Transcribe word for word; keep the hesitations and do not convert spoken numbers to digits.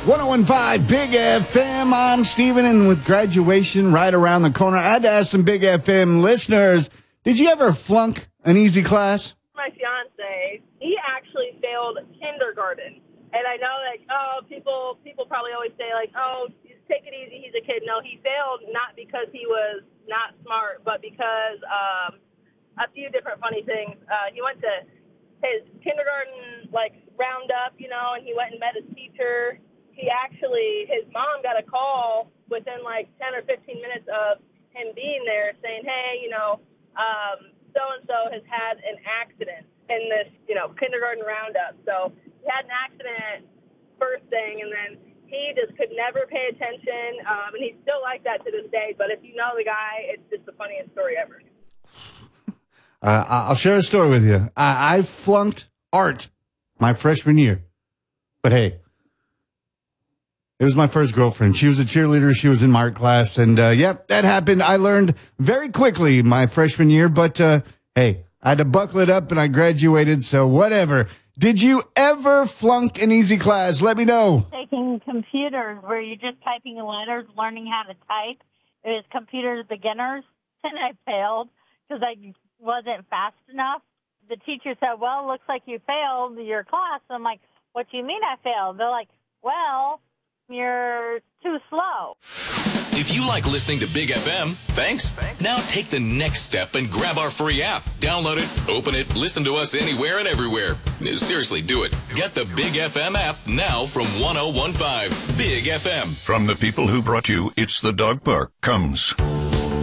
one oh one point five Big F M. I'm Steven, and with graduation right around the corner, I had to ask some Big F M listeners, did you ever flunk an easy class? My fiance, he actually failed kindergarten. And I know, like, oh, people people probably always say, like, oh, just take it easy, he's a kid. No, he failed not because he was not smart, but because um, a few different funny things. Uh, he went to his kindergarten, like, roundup, you know, and he went and met his teacher. He actually, his mom got a call within, like, ten or fifteen minutes of him being there saying, hey, you know, um, so-and-so has had an accident in this, you know, kindergarten roundup. So he had an accident first thing, and then he just could never pay attention, um, and he's still like that to this day. But if you know the guy, it's just the funniest story ever. Uh, I'll share a story with you. I, I flunked art my freshman year. But hey, it was my first girlfriend. She was a cheerleader. She was in my art class. And, uh, yep, that happened. I learned very quickly my freshman year. But, uh, hey, I had to buckle it up and I graduated. So whatever. Did you ever flunk an easy class? Let me know. Taking computers where you're just typing letters, learning how to type. It was computers beginners, and I failed because I wasn't fast enough. The teacher said, well, looks like you failed your class. I'm like, what do you mean I failed? They're like, well, you're too slow. If you like listening to Big F M, thanks. thanks. Now take the next step and grab our free app. Download it, open it, listen to us anywhere and everywhere. Seriously, do it. Get the Big F M app now from one oh one point five Big F M. From the people who brought you It's the Dog Park comes